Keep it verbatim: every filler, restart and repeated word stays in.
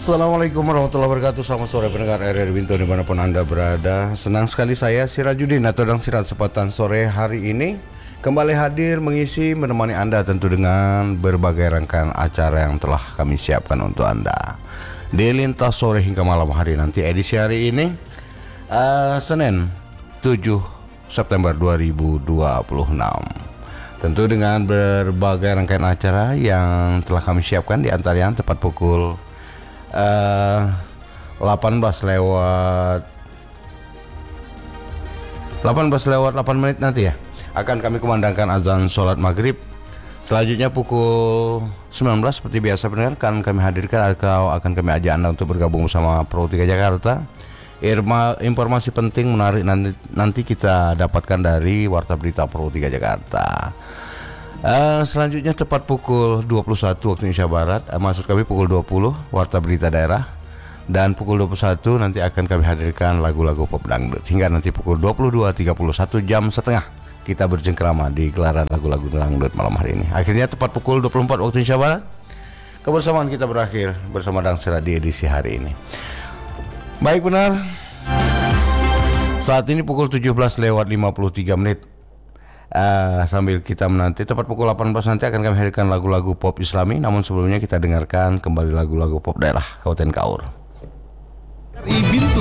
Assalamualaikum warahmatullahi wabarakatuh. Selamat sore pendengar R R Winto dimanapun Anda berada. Senang sekali saya Sirajuddin atau Dang Sirat Sepatan sore hari ini kembali hadir mengisi menemani Anda tentu dengan berbagai rangkaian acara yang telah kami siapkan untuk Anda di lintas sore hingga malam hari nanti. Edisi hari ini uh, Senin tujuh September dua ribu dua puluh enam. Tentu dengan berbagai rangkaian acara yang telah kami siapkan, di antaranya tepat pukul Uh, delapan belas lewat delapan menit nanti ya akan kami kumandangkan azan sholat maghrib. Selanjutnya pukul sembilan belas seperti biasa pendengar akan kami hadirkan atau akan kami ajak Anda untuk bergabung bersama Pro tiga Jakarta. Irma, informasi penting menarik nanti, nanti kita dapatkan dari Warta Berita Pro tiga Jakarta. Uh, selanjutnya tepat pukul dua puluh satu waktu Indonesia Barat, uh, maksud kami pukul dua puluh Warta Berita Daerah, dan pukul dua puluh satu nanti akan kami hadirkan lagu-lagu pop dangdut hingga nanti pukul dua puluh dua tiga puluh, satu jam setengah kita bercengkrama di gelaran lagu-lagu dangdut malam hari ini. Akhirnya tepat pukul dua puluh empat waktu Indonesia Barat kebersamaan kita berakhir bersama Dang Sirat di edisi hari ini. Baik, benar. Saat ini pukul tujuh belas lewat lima puluh tiga menit. Uh, sambil kita menanti tepat pukul delapan belas nanti akan kami hadirkan lagu-lagu pop Islami. Namun sebelumnya kita dengarkan kembali lagu-lagu pop daerah Kabupaten Kaur.